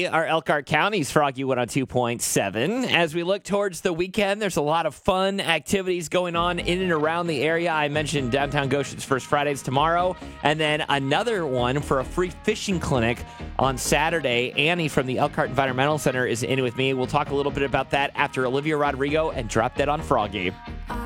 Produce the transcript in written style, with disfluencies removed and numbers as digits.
We are Elkhart County's Froggy 102.7. As we look towards the weekend, there's a lot of fun activities going on in and around the area. I mentioned Downtown Goshen's First Fridays tomorrow, and then another one for a free fishing clinic on Saturday. Annie from the Elkhart Environmental Center is in with me. We'll talk a little bit about that after Olivia Rodrigo and Drop Dead on Froggy.